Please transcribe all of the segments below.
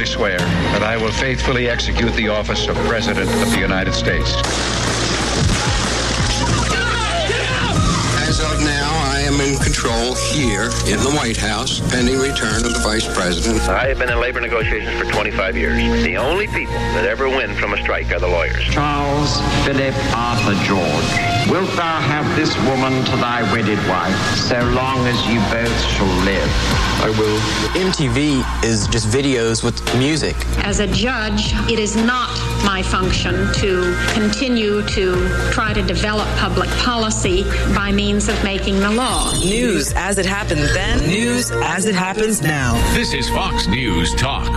solemnly swear that I will faithfully execute the office of President of the United States. As of now, I am in control here in the White House, pending return of the Vice President. I have been in labor negotiations for 25 years. The only people that ever win from a strike are the lawyers. Charles Philip Arthur George, wilt thou have this woman to thy wedded wife, so long as you both shall live? I will. MTV is just videos with music. As a judge, it is not my function to continue to try to develop public policy by means of making the law. News as it happened then, news as it happens now. This is Fox News Talk.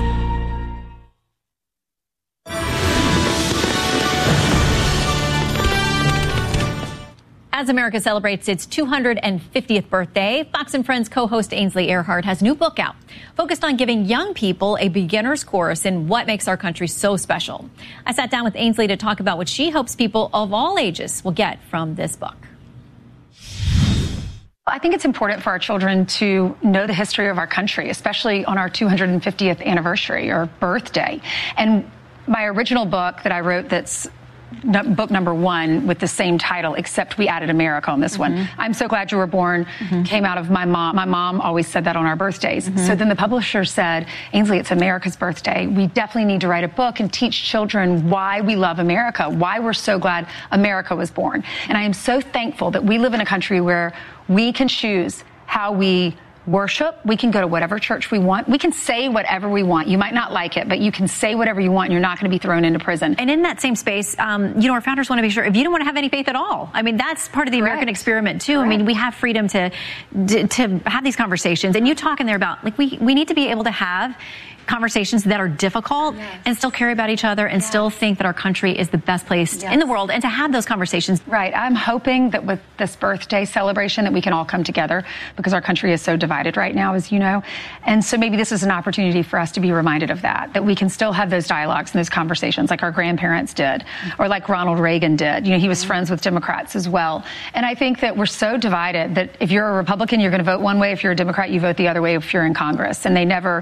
As America celebrates its 250th birthday, Fox & Friends co-host Ainsley Earhardt has a new book out focused on giving young people a beginner's course in what makes our country so special. I sat down with Ainsley to talk about what she hopes people of all ages will get from this book. I think it's important for our children to know the history of our country, especially on our 250th anniversary or birthday. And my original book that I wrote, that's book number 1 with the same title, except we added America on this one. I'm So Glad You Were Born came out of my mom. My mom always said that on our birthdays. So then the publisher said, Ainsley, it's America's birthday. We definitely need to write a book and teach children why we love America, why we're so glad America was born. And I am so thankful that we live in a country where we can choose how we worship. We can go to whatever church we want. We can say whatever we want. You might not like it, but you can say whatever you want and you're not going to be thrown into prison. And in that same space, our founders want to be sure if you don't want to have any faith at all. I mean, that's part of the American experiment too. I mean, we have freedom to have these conversations. And you talk in there about, like, we need to be able to have conversations that are difficult and still care about each other and still think that our country is the best place in the world, and to have those conversations. Right. I'm hoping that with this birthday celebration that we can all come together, because our country is so divided right now, as you know. And so maybe this is an opportunity for us to be reminded of that we can still have those dialogues and those conversations like our grandparents did, or like Ronald Reagan did. You know, he was friends with Democrats as well. And I think that we're so divided that if you're a Republican, you're going to vote one way. If you're a Democrat, you vote the other way if you're in Congress. And they never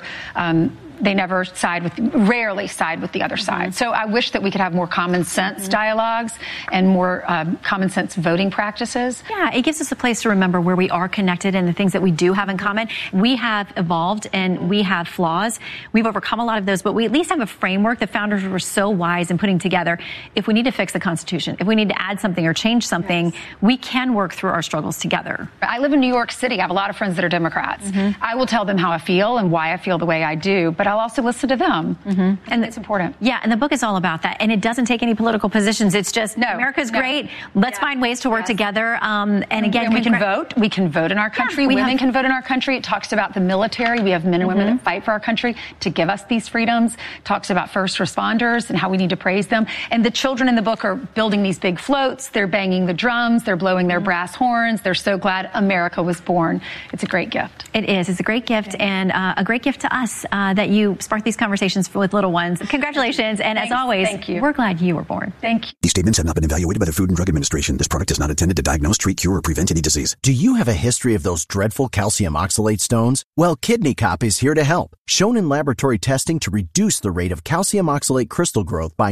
rarely side with the other side. So I wish that we could have more common sense dialogues and more common sense voting practices. Yeah, it gives us a place to remember where we are connected and the things that we do have in common. We have evolved and we have flaws. We've overcome a lot of those, but we at least have a framework. The founders were so wise in putting together. If we need to fix the Constitution, if we need to add something or change something, we can work through our struggles together. I live in New York City. I have a lot of friends that are Democrats. I will tell them how I feel and why I feel the way I do, but I'll also listen to them. And it's important. Yeah, and the book is all about that. And it doesn't take any political positions. It's just, America's great. Let's find ways to work together. And again, we can vote. We can vote in our country. Women can vote in our country. It talks about the military. We have men and women that fight for our country to give us these freedoms. It talks about first responders and how we need to praise them. And the children in the book are building these big floats. They're banging the drums. They're blowing their brass horns. They're so glad America was born. It's a great gift. It is. It's a great gift, and a great gift to us that you spark these conversations with little ones. Congratulations. And as always, we're glad you were born. Thank you. These statements have not been evaluated by the Food and Drug Administration. This product is not intended to diagnose, treat, cure, or prevent any disease. Do you have a history of those dreadful calcium oxalate stones? Well, Kidney Cop is here to help. Shown in laboratory testing to reduce the rate of calcium oxalate crystal growth by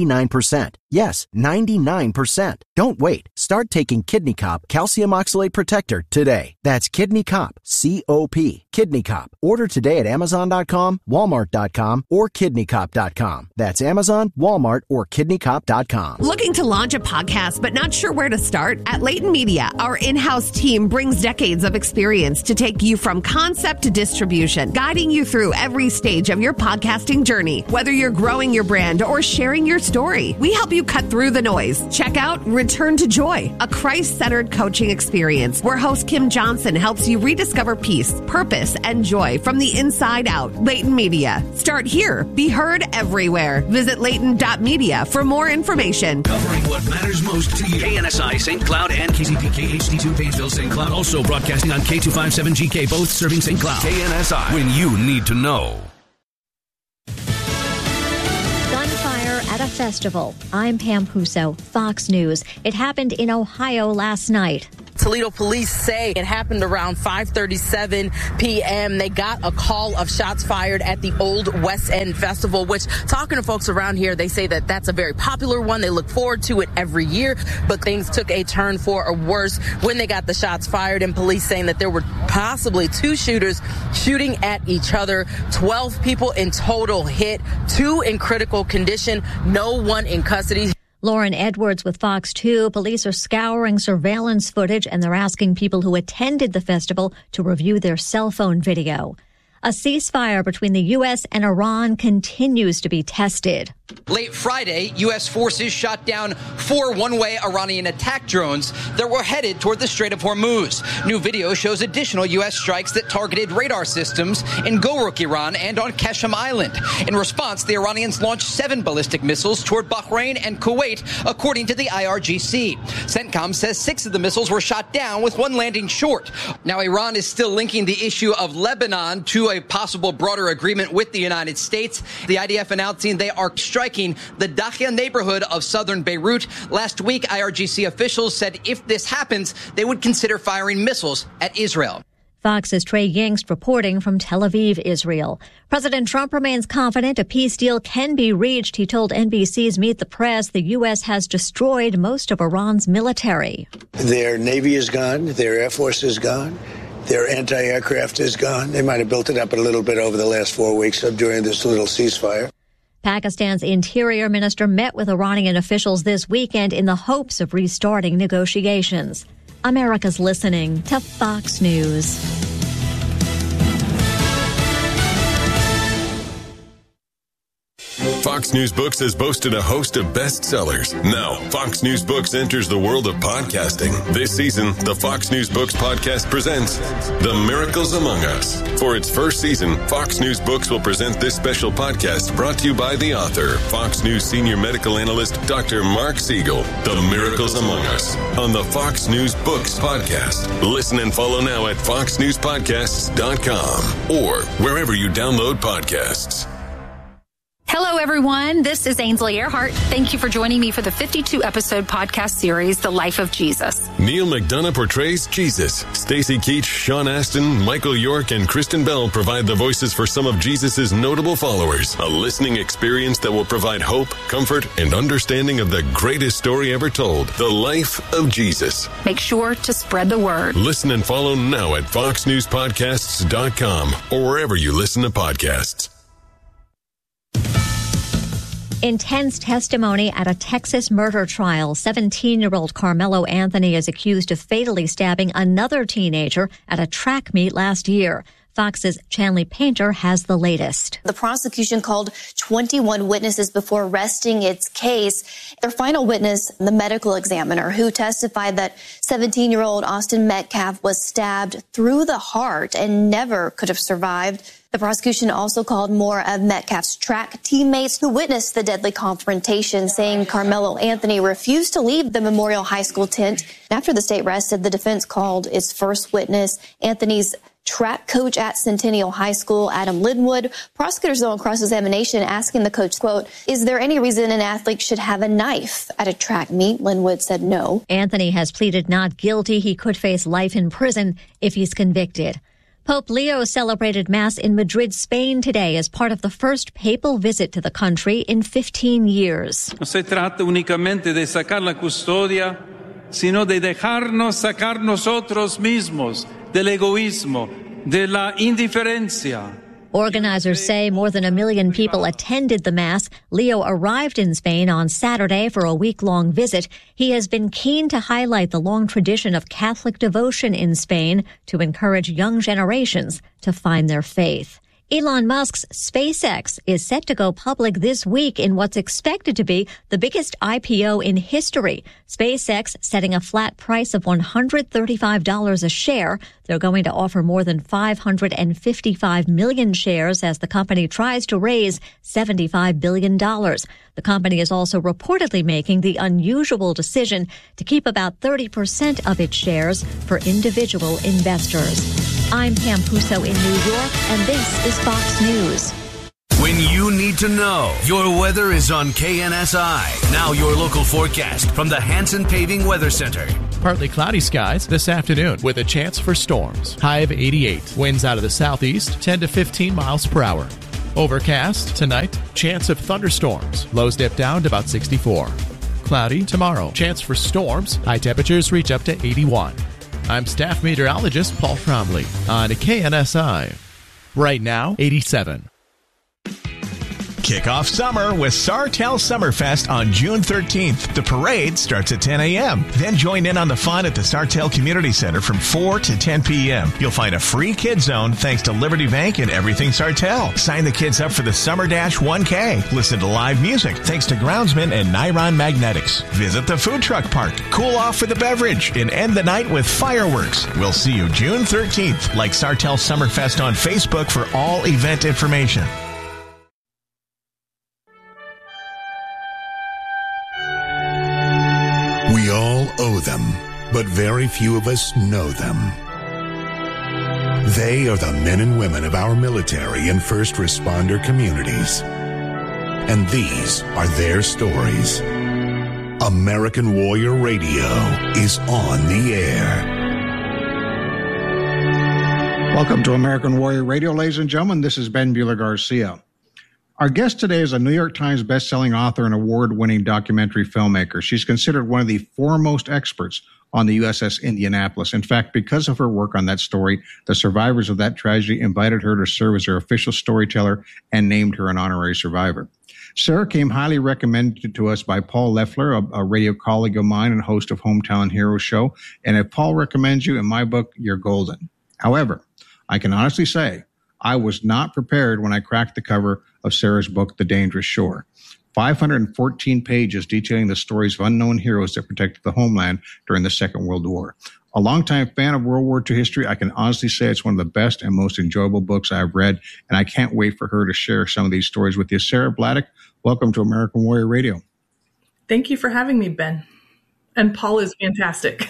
99%. Yes, 99%. Don't wait. Start taking Kidney Cop Calcium Oxalate Protector today. That's Kidney Cop, C-O-P, Kidney Cop. Order today at Amazon.com, Walmart.com, or KidneyCop.com. That's Amazon, Walmart, or KidneyCop.com. Looking to launch a podcast but not sure where to start? At Leighton Media, our in-house team brings decades of experience to take you from concept to distribution, guiding you through every stage of your podcasting journey. Whether you're growing your brand or sharing your story, we help you cut through the noise. Check out Return to Joy, a Christ-centered coaching experience where host Kim Johnson helps you rediscover peace, purpose, and joy from the inside out. Leighton Media. Start here. Be heard everywhere. Visit Leighton.media for more information. Covering what matters most to you. KNSI St. Cloud and KCPK HD2 Painesville St. Cloud. Also broadcasting on K257GK, both serving St. Cloud. KNSI, when you need to know. Gunfire at a festival. I'm Pam Puso, Fox News. It happened in Ohio last night. Toledo police say it happened around 5:37 p.m. They got a call of shots fired at the Old West End Festival, which, talking to folks around here, they say that that's a very popular one. They look forward to it every year, but things took a turn for a worse when they got the shots fired, and police saying that there were possibly 2 shooters shooting at each other. 12 people in total hit, 2 in critical condition, no one in custody. Lauren Edwards with Fox 2. Police are scouring surveillance footage, and they're asking people who attended the festival to review their cell phone video. A ceasefire between the U.S. and Iran continues to be tested. Late Friday, U.S. forces shot down 4 one-way Iranian attack drones that were headed toward the Strait of Hormuz. New video shows additional U.S. strikes that targeted radar systems in Goruk, Iran, and on Qeshm Island. In response, the Iranians launched 7 ballistic missiles toward Bahrain and Kuwait, according to the IRGC. CENTCOM says 6 of the missiles were shot down, with 1 landing short. Now, Iran is still linking the issue of Lebanon to a possible broader agreement with the United States. The IDF announcing they are striking the Dakhia neighborhood of southern Beirut. Last week, IRGC officials said if this happens, they would consider firing missiles at Israel. Fox's Trey Yingst reporting from Tel Aviv, Israel. President Trump remains confident a peace deal can be reached. He told NBC's Meet the Press the U.S. has destroyed most of Iran's military. Their Navy is gone. Their Air Force is gone. Their anti-aircraft is gone. They might have built it up a little bit over the last 4 weeks during this little ceasefire. Pakistan's interior minister met with Iranian officials this weekend in the hopes of restarting negotiations. America's listening to Fox News. Fox News Books has boasted a host of bestsellers. Now, Fox News Books enters the world of podcasting. This season, the Fox News Books podcast presents The Miracles Among Us. For its first season, Fox News Books will present this special podcast brought to you by the author, Fox News senior medical analyst, Dr. Mark Siegel. The Miracles Among Us on the Fox News Books podcast. Listen and follow now at foxnewspodcasts.com or wherever you download podcasts. Hello, everyone. This is Ainsley Earhart. Thank you for joining me for the 52-episode podcast series, The Life of Jesus. Neil McDonough portrays Jesus. Stacey Keach, Sean Astin, Michael York, and Kristen Bell provide the voices for some of Jesus' notable followers. A listening experience that will provide hope, comfort, and understanding of the greatest story ever told, The Life of Jesus. Make sure to spread the word. Listen and follow now at foxnewspodcasts.com or wherever you listen to podcasts. Intense testimony at a Texas murder trial. 17-year-old Carmelo Anthony is accused of fatally stabbing another teenager at a track meet last year. Fox's Chanley Painter has the latest. The prosecution called 21 witnesses before resting its case. Their final witness, the medical examiner, who testified that 17-year-old Austin Metcalf was stabbed through the heart and never could have survived. The prosecution also called more of Metcalf's track teammates who witnessed the deadly confrontation, saying Carmelo Anthony refused to leave the Memorial High School tent. After the state rested, the defense called its first witness, Anthony's track coach at Centennial High School, Adam Linwood. Prosecutors, though, on cross-examination, asking the coach, quote, "Is there any reason an athlete should have a knife at a track meet?" Linwood said no. Anthony has pleaded not guilty. He could face life in prison if he's convicted. Pope Leo celebrated Mass in Madrid, Spain today as part of the first papal visit to the country in 15 years. No se trata únicamente de sacar la custodia, sino de dejarnos sacar nosotros mismos del egoísmo, de la indiferencia. Organizers say more than 1 million people attended the Mass. Leo arrived in Spain on Saturday for a week-long visit. He has been keen to highlight the long tradition of Catholic devotion in Spain to encourage young generations to find their faith. Elon Musk's SpaceX is set to go public this week in what's expected to be the biggest IPO in history. SpaceX setting a flat price of $135 a share. They're going to offer more than 555 million shares as the company tries to raise $75 billion. The company is also reportedly making the unusual decision to keep about 30% of its shares for individual investors. I'm Pam Puso in New York, and this is Fox News. When you need to know, your weather is on KNSI. Now your local forecast from the Hanson Paving Weather Center. Partly cloudy skies this afternoon with a chance for storms. High of 88. Winds out of the southeast, 10 to 15 miles per hour. Overcast tonight, chance of thunderstorms. Lows dip down to about 64. Cloudy tomorrow, chance for storms. High temperatures reach up to 81. I'm staff meteorologist Paul Trombley on KNSI. Right now, 87. Kick off summer with Sartell Summerfest on June 13th. The parade starts at 10 a.m. Then join in on the fun at the Sartell Community Center from 4 to 10 p.m. You'll find a free kids zone thanks to Liberty Bank and Everything Sartell. Sign the kids up for the Summer Dash 1K. Listen to live music thanks to Groundsman and Niron Magnetics. Visit the food truck park. Cool off with a beverage and end the night with fireworks. We'll see you June 13th. Like Sartell Summerfest on Facebook for all event information. We all owe them, but very few of us know them. They are the men and women of our military and first responder communities. And these are their stories. American Warrior Radio is on the air. Welcome to American Warrior Radio, ladies and gentlemen. This is Ben Buehler-Garcia. Our guest today is a New York Times bestselling author and award-winning documentary filmmaker. She's considered one of the foremost experts on the USS Indianapolis. In fact, because of her work on that story, the survivors of that tragedy invited her to serve as their official storyteller and named her an honorary survivor. Sarah came highly recommended to us by Paul Leffler, a radio colleague of mine and host of Hometown Heroes Show. And if Paul recommends you, in my book, you're golden. However, I can honestly say I was not prepared when I cracked the cover of Sarah's book, The Dangerous Shore. 514 pages detailing the stories of unknown heroes that protected the homeland during the Second World War. A longtime fan of World War II history, I can honestly say it's one of the best and most enjoyable books I've read, and I can't wait for her to share some of these stories with you. Sarah Bladdock, welcome to American Warrior Radio. Thank you for having me, Ben. And Paul is fantastic.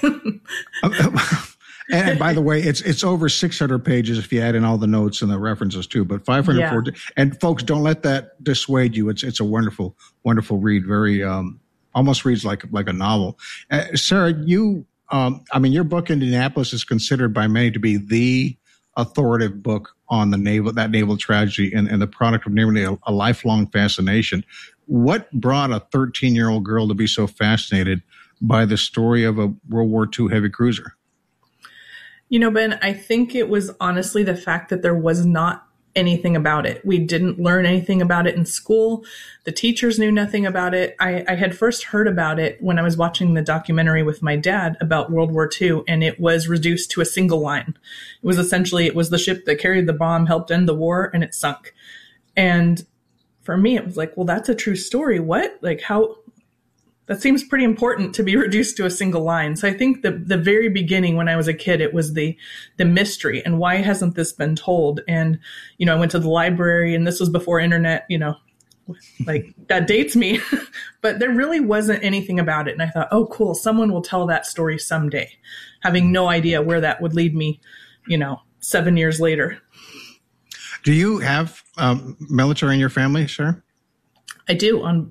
And by the way, it's over 600 pages if you add in all the notes and the references too. But 540. Yeah. And folks, don't let that dissuade you. It's a wonderful, wonderful read. Very almost reads like a novel. Sarah, your book Indianapolis is considered by many to be the authoritative book on that naval tragedy and the product of nearly a lifelong fascination. What brought a 13-year-old girl to be so fascinated by the story of a World War II heavy cruiser? You know, Ben, I think it was honestly the fact that there was not anything about it. We didn't learn anything about it in school. The teachers knew nothing about it. I had first heard about it when I was watching the documentary with my dad about World War II, and it was reduced to a single line. It was the ship that carried the bomb, helped end the war, and it sunk. And for me, it was like, well, that's a true story. What? Like, how? That seems pretty important to be reduced to a single line. So I think the very beginning when I was a kid, it was the mystery and why hasn't this been told? And, I went to the library, and this was before internet, like that dates me, but there really wasn't anything about it. And I thought, oh, cool. Someone will tell that story someday, having no idea where that would lead me, 7 years later. Do you have military in your family, sir? I do.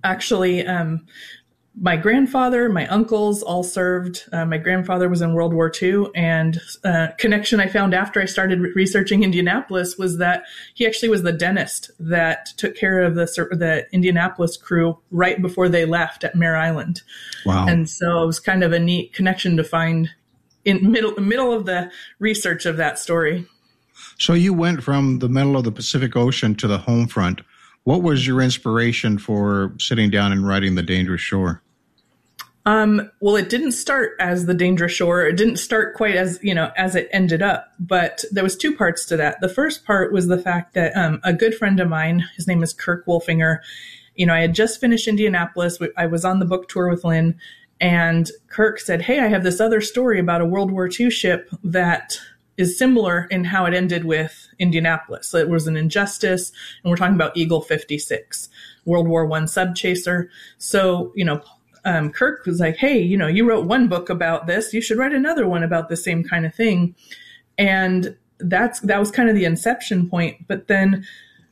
My grandfather, my uncles all served. My grandfather was in World War II, and connection I found after I started researching Indianapolis was that he actually was the dentist that took care of the Indianapolis crew right before they left at Mare Island. Wow! And so it was kind of a neat connection to find in middle of the research of that story. So you went from the middle of the Pacific Ocean to the home front. What was your inspiration for sitting down and writing The Dangerous Shore? Well, it didn't start as The Dangerous Shore. It didn't start quite as it ended up, but there was two parts to that. The first part was the fact that a good friend of mine, his name is Kirk Wolfinger, I had just finished Indianapolis. I was on the book tour with Lynn, and Kirk said, hey, I have this other story about a World War II ship that is similar in how it ended with Indianapolis. So it was an injustice, and we're talking about Eagle 56, World War I subchaser. So, Kirk was like, hey, you wrote one book about this. You should write another one about the same kind of thing. And that was kind of the inception point. But then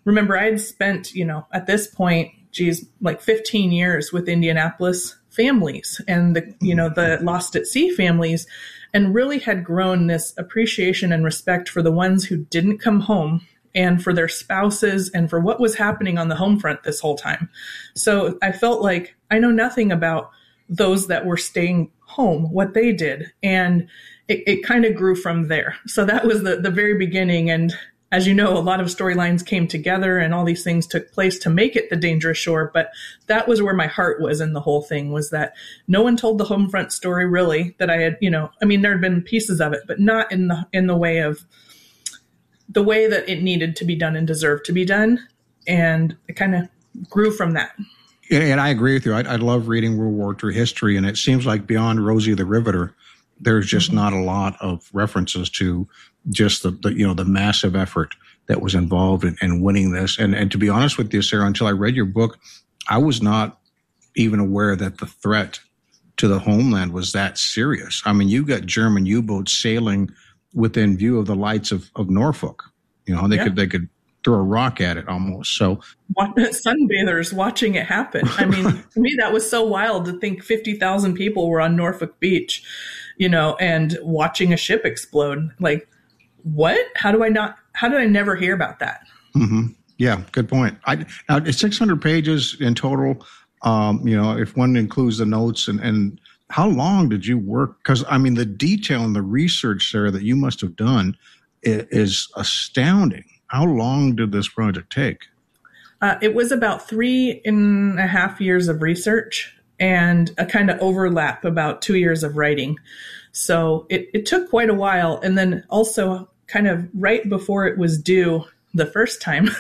remember I had spent, at this point, like 15 years with Indianapolis families and the Lost at Sea families, and really had grown this appreciation and respect for the ones who didn't come home and for their spouses and for what was happening on the home front this whole time. So I felt like I know nothing about those that were staying home, what they did. And it kind of grew from there. So that was the very beginning. And as you know, a lot of storylines came together and all these things took place to make it The Dangerous Shore. But that was where my heart was in the whole thing, was that no one told the home front story really that I had, there had been pieces of it, but not in the way that it needed to be done and deserved to be done. And it kind of grew from that. And I agree with you. I love reading World War II history, and it seems like beyond Rosie the Riveter, there's just not a lot of references to just the massive effort that was involved in winning this. And to be honest with you, Sarah, until I read your book, I was not even aware that the threat to the homeland was that serious. I mean, you got German U-boats sailing within view of the lights of Norfolk. They could throw a rock at it almost. So sunbathers watching it happen. I mean, to me, that was so wild to think 50,000 people were on Norfolk Beach, and watching a ship explode. Like, what? How did I never hear about that? Mm-hmm. Yeah, good point. Now it's 600 pages in total. If one includes the notes and how long did you work? Because the detail and the research, Sarah, that you must have done is astounding. How long did this project take? It was about 3.5 years of research and a kind of overlap about 2 years of writing. So it took quite a while. And then also kind of right before it was due the first time,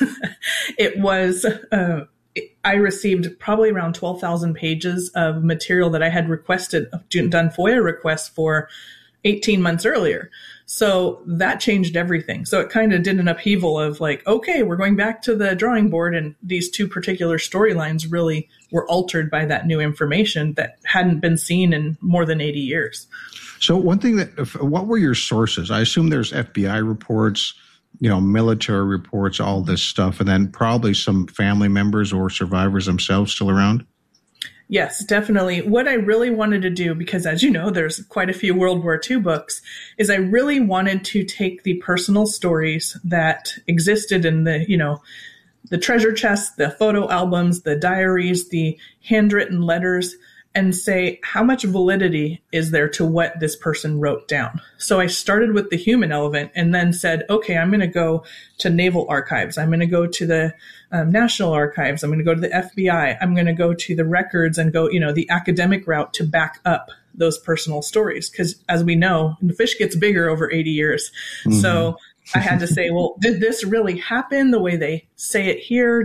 I received probably around 12,000 pages of material that I had done FOIA requests for 18 months earlier. So that changed everything. So it kind of did an upheaval of like, okay, we're going back to the drawing board. And these two particular storylines really were altered by that new information that hadn't been seen in more than 80 years. So what were your sources? I assume there's FBI reports, military reports, all this stuff, and then probably some family members or survivors themselves still around? Yes, definitely. What I really wanted to do, because as you know, there's quite a few World War II books, is I really wanted to take the personal stories that existed in the treasure chest, the photo albums, the diaries, the handwritten letters, and say, how much validity is there to what this person wrote down? So I started with the human element and then said, okay, I'm going to go to Naval Archives. I'm going to go to the National Archives. I'm going to go to the FBI. I'm going to go to the records and go, the academic route to back up those personal stories. Because as we know, the fish gets bigger over 80 years. Mm-hmm. So I had to say, well, did this really happen the way they say it here?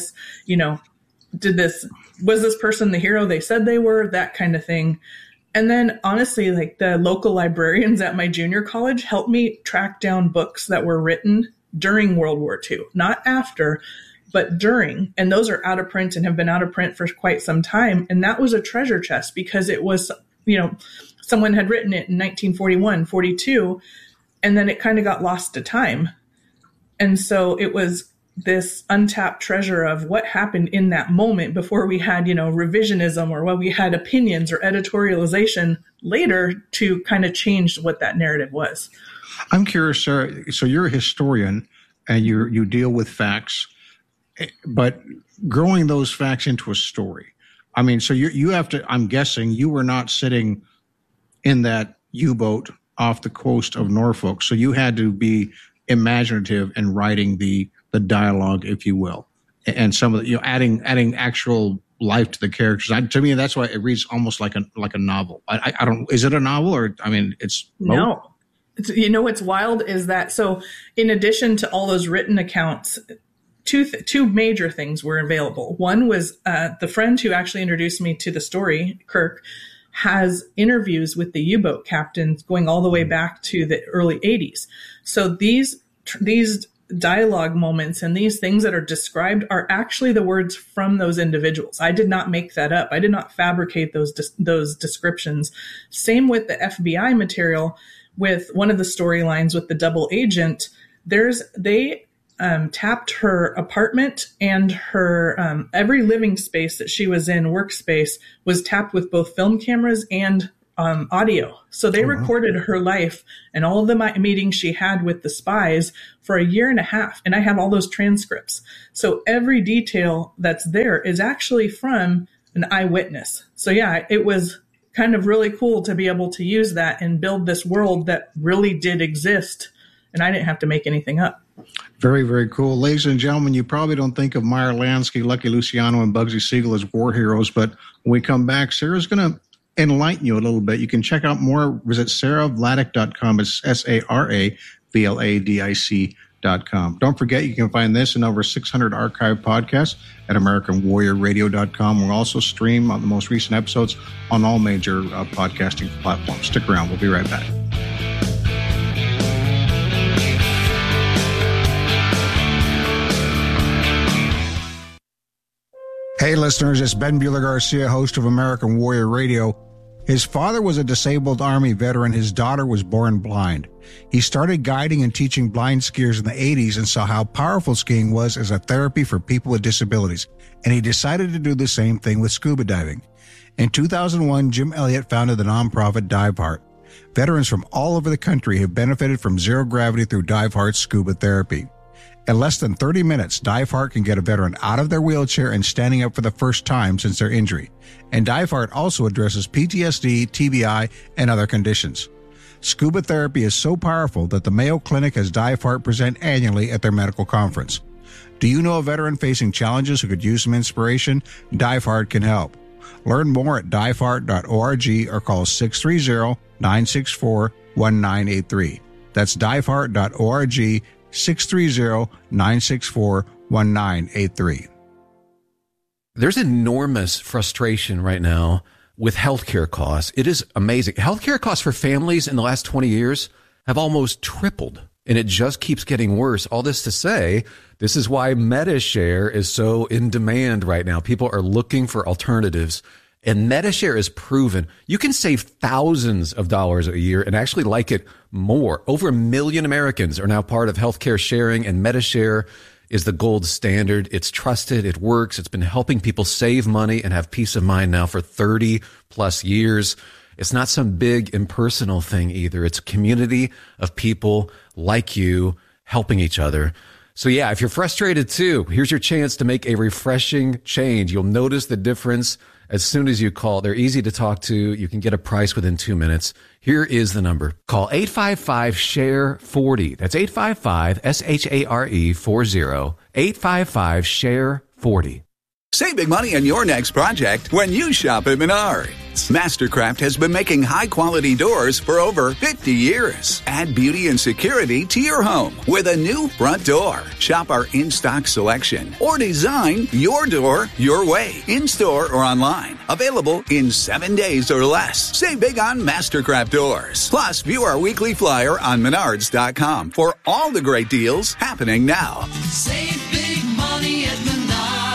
Was this person the hero they said they were? That kind of thing. And then honestly, like the local librarians at my junior college helped me track down books that were written during World War II, not after, but during. And those are out of print and have been out of print for quite some time. And that was a treasure chest because it was, someone had written it in 1941, 42, and then it kind of got lost to time. And so it was this untapped treasure of what happened in that moment before we had, revisionism or what we had opinions or editorialization later to kind of change what that narrative was. I'm curious, Sarah, so you're a historian and you deal with facts, but growing those facts into a story. So you have to, I'm guessing you were not sitting in that U-boat off the coast of Norfolk. So you had to be imaginative in writing the dialogue, if you will, and some of the, adding actual life to the characters. To me, that's why it reads almost like a novel. I don't. Is it a novel or? It's no. What's wild is that. So, in addition to all those written accounts, two major things were available. One was the friend who actually introduced me to the story, Kirk, has interviews with the U-boat captains going all the way back to the early 80s. So these dialogue moments and these things that are described are actually the words from those individuals. I did not make that up. I did not fabricate those descriptions. Same with the FBI material. With one of the storylines with the double agent, they tapped her apartment, and her every living space that she was in, workspace, was tapped with both film cameras and audio. So they recorded her life and all of the meetings she had with the spies for 1.5 years. And I have all those transcripts. So every detail that's there is actually from an eyewitness. So yeah, it was kind of really cool to be able to use that and build this world that really did exist. And I didn't have to make anything up. Very, very cool. Ladies and gentlemen, you probably don't think of Meyer Lansky, Lucky Luciano, and Bugsy Siegel as war heroes, but when we come back, Sarah's going to enlighten you a little bit. You can check out more. Visit SarahVladic.com. It's SarahVladic.com. Don't forget, you can find this and over 600 archived podcasts at AmericanWarriorRadio.com. We'll also stream on the most recent episodes on all major podcasting platforms. Stick around. We'll be right back. Hey, listeners, it's Ben Bueller Garcia, host of American Warrior Radio. His father was a disabled Army veteran. His daughter was born blind. He started guiding and teaching blind skiers in the 80s and saw how powerful skiing was as a therapy for people with disabilities. And he decided to do the same thing with scuba diving. In 2001, Jim Elliott founded the nonprofit Dive Heart. Veterans from all over the country have benefited from zero gravity through Dive Heart's scuba therapy. In less than 30 minutes, Dive Heart can get a veteran out of their wheelchair and standing up for the first time since their injury. And Dive Heart also addresses PTSD, TBI, and other conditions. Scuba therapy is so powerful that the Mayo Clinic has Dive Heart present annually at their medical conference. Do you know a veteran facing challenges who could use some inspiration? Dive Heart can help. Learn more at diveheart.org or call 630-964-1983. That's diveheart.org, 630-964-1983. There's enormous frustration right now with healthcare costs. It is amazing. Healthcare costs for families in the last 20 years have almost tripled, and it just keeps getting worse. All this to say, this is why MediShare is so in demand right now. People are looking for alternatives, and MediShare is proven. You can save thousands of dollars a year and actually like it more. Over 1 million Americans are now part of healthcare sharing, and MediShare is the gold standard. It's trusted. It works. It's been helping people save money and have peace of mind now for 30 plus years. It's not some big impersonal thing either. It's a community of people like you helping each other. So yeah, if you're frustrated too, here's your chance to make a refreshing change. You'll notice the difference as soon as you call. They're easy to talk to. You can get a price within 2 minutes. Here is the number. Call 855-SHARE-40. That's 855-SHARE-40. 855-SHARE-40. Save big money on your next project when you shop at Menards. Mastercraft has been making high-quality doors for over 50 years. Add beauty and security to your home with a new front door. Shop our in-stock selection or design your door your way, in-store or online. Available in 7 days or less. Save big on Mastercraft doors. Plus, view our weekly flyer on Menards.com for all the great deals happening now. Save big money at Menards.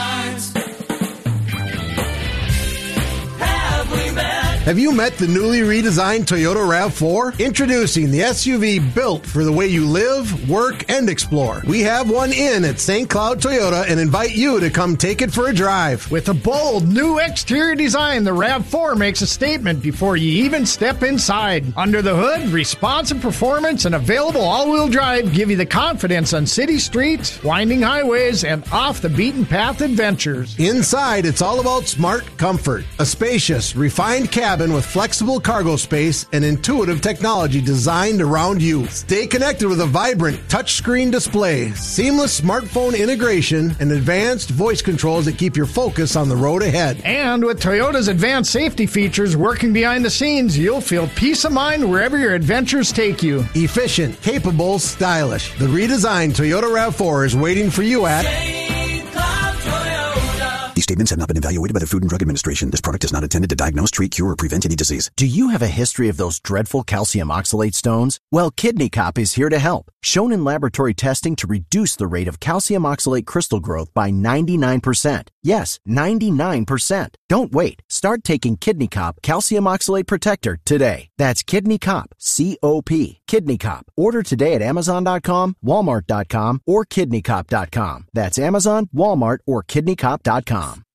Have you met the newly redesigned Toyota RAV4? Introducing the SUV built for the way you live, work, and explore. We have one in at St. Cloud Toyota and invite you to come take it for a drive. With a bold new exterior design, the RAV4 makes a statement before you even step inside. Under the hood, responsive performance and available all-wheel drive give you the confidence on city streets, winding highways, and off-the-beaten-path adventures. Inside, it's all about smart comfort. A spacious, refined cabin with flexible cargo space and intuitive technology designed around you. Stay connected with a vibrant touchscreen display, seamless smartphone integration, and advanced voice controls that keep your focus on the road ahead. And with Toyota's advanced safety features working behind the scenes, you'll feel peace of mind wherever your adventures take you. Efficient, capable, stylish. The redesigned Toyota RAV4 is waiting for you at These statements have not been evaluated by the Food and Drug Administration. This product is not intended to diagnose, treat, cure, or prevent any disease. Do you have a history of those dreadful calcium oxalate stones? Well, Kidney Cop is here to help. Shown in laboratory testing to reduce the rate of calcium oxalate crystal growth by 99%. Yes, 99%. Don't wait. Start taking Kidney Cop Calcium Oxalate Protector today. That's Kidney Cop, C-O-P. Kidney Cop. Order today at Amazon.com, Walmart.com, or KidneyCop.com. That's Amazon, Walmart, or KidneyCop.com.